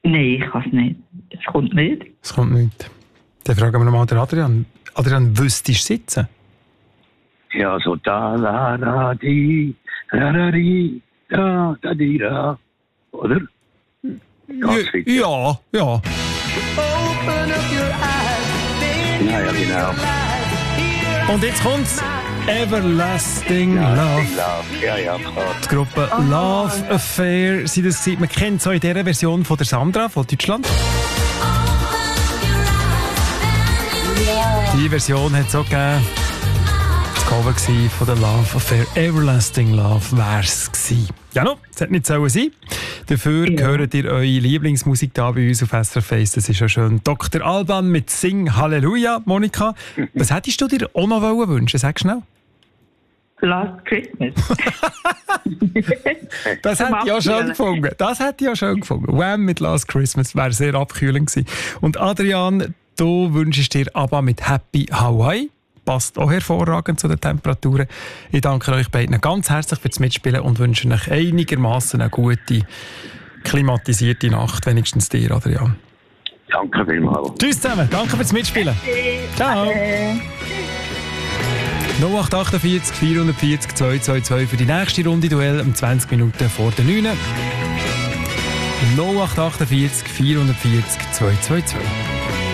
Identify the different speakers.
Speaker 1: Nein, ich kann es nicht. Es kommt nicht.
Speaker 2: Es kommt nicht. Dann fragen wir nochmal den Adrian. Adrian, wüsstest du sitzen?
Speaker 3: Ja, so da, da, da, di, da, di, da, di, da. Oder? Ganz fit.
Speaker 2: Ja.
Speaker 3: Ja, genau.
Speaker 2: Und jetzt kommt's. Everlasting Love.
Speaker 3: Ja, klar.
Speaker 2: Die Gruppe Love Affair, sie das gewesen. Man kennt es auch in dieser Version von der Sandra von Deutschland. Die Version hat es auch gegeben. Das Cover von der Love Affair. Everlasting Love wär's gewesen. Ja, no, das hätte nicht sollen sein. Dafür hört ihr eure Lieblingsmusik da bei uns auf SRF 1. Das ist ja schön. Dr. Alban mit Sing Halleluja. Monika, was hättest du dir auch noch wünschen? Sag schnell.
Speaker 1: Last Christmas.
Speaker 2: Das hätte ich auch schön gefunden. Wham mit Last Christmas wäre sehr abkühlend gewesen. Und Adrian, du wünschst dir ABBA mit Happy Hawaii. Passt auch hervorragend zu den Temperaturen. Ich danke euch beiden ganz herzlich fürs Mitspielen und wünsche euch einigermaßen eine gute, klimatisierte Nacht. Wenigstens dir, Adrian.
Speaker 3: Danke vielmals.
Speaker 2: Tschüss zusammen. Danke fürs Mitspielen. Ciao. 0848 440 222 für die nächste Runde Duell um 20 Minuten vor der 9. 0848 440 222.